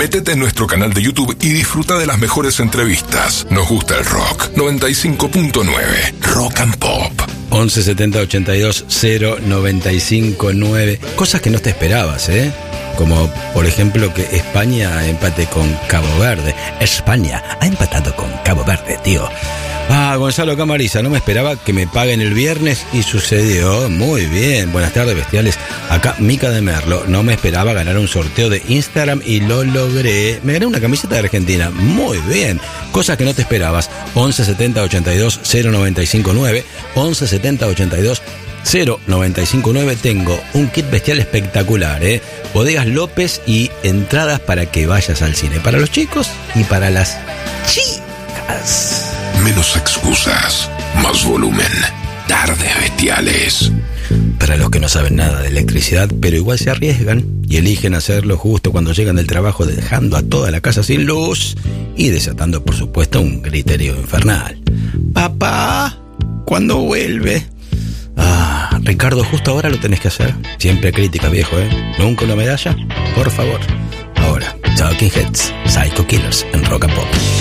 Métete en nuestro canal de YouTube y disfruta de las mejores entrevistas. Nos gusta el rock. 95.9 Rock and Pop. 11 70 82 0 95 9. Cosas que no te esperabas, como por ejemplo que España empate con Cabo Verde. España ha empatado con Cabo Verde, tío. Gonzalo Camariza, no me esperaba que me paguen el viernes y sucedió. Muy bien, buenas tardes, bestiales. Acá Mica de Merlo, no me esperaba ganar un sorteo de Instagram y lo logré. Me gané una camiseta de Argentina, muy bien. Cosas que no te esperabas. 11 70 82 0 95 9. 11 70 82 0959. Tengo un kit bestial espectacular, Bodegas López y entradas para que vayas al cine, para los chicos y para las chicas. Menos excusas, más volumen. Tardes bestiales. Para los que no saben nada de electricidad, pero igual se arriesgan y eligen hacerlo justo cuando llegan del trabajo, dejando a toda la casa sin luz y desatando, por supuesto, un griterío infernal. Papá, ¿cuándo vuelve? Ricardo, justo ahora lo tenés que hacer. Siempre crítica, viejo, Nunca una medalla, por favor. Ahora, Talking Heads, Psycho Killers en Rock and Pop.